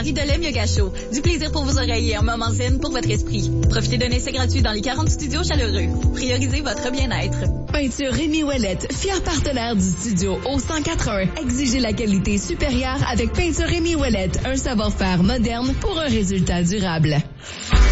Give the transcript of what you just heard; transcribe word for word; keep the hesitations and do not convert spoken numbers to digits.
Marie Delem Yoga Show. Du plaisir pour vos oreilles et un moment zen pour votre esprit. Profitez d'un essai gratuit dans les quarante studios chaleureux. Priorisez votre bien-être. Peinture Rémi Ouellette, fier partenaire du studio au cent quatre-vingts. Exigez la qualité supérieure avec Peinture Rémi Ouellette, un savoir-faire moderne pour un résultat durable.